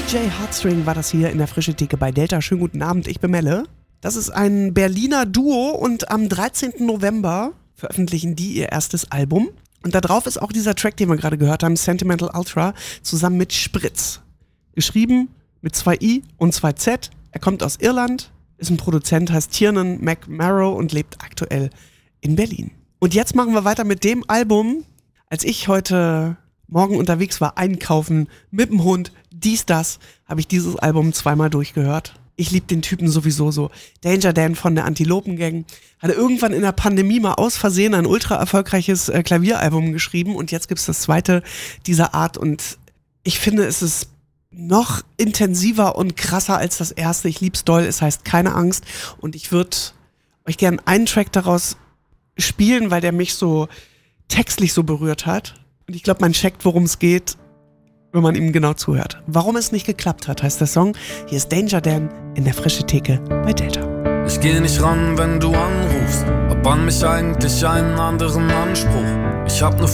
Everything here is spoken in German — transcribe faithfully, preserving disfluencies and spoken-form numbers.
J Heartstring war das hier in der Frische Theke bei Delta. Schönen guten Abend, ich bin Melle. Das ist ein Berliner Duo und am dreizehnten November veröffentlichen die ihr erstes Album. Und da drauf ist auch dieser Track, den wir gerade gehört haben, Sentimental Ultra, zusammen mit Spritz. Geschrieben mit zwei I und zwei Z. Er kommt aus Irland, ist ein Produzent, heißt Tiernan McMarrow und lebt aktuell in Berlin. Und jetzt machen wir weiter mit dem Album. Als ich heute Morgen unterwegs war, einkaufen, mit dem Hund, dies, das, habe ich dieses Album zweimal durchgehört. Ich liebe den Typen sowieso so. Danger Dan von der Antilopen-Gang hatte irgendwann in der Pandemie mal aus Versehen ein ultra erfolgreiches äh, Klavieralbum geschrieben und jetzt gibt's das zweite dieser Art und ich finde, es ist noch intensiver und krasser als das erste. Ich lieb's doll, es heißt Keine Angst und ich würde euch gerne einen Track daraus spielen, weil der mich so textlich so berührt hat. Und ich glaube, man checkt, worum es geht, wenn man ihm genau zuhört. Warum es nicht geklappt hat, heißt der Song. Hier ist Danger Dan in der Frische Theke bei Delta. Ich geh nicht ran, wenn du anrufst. Hab an mich eigentlich einen anderen Anspruch. Ich hab ne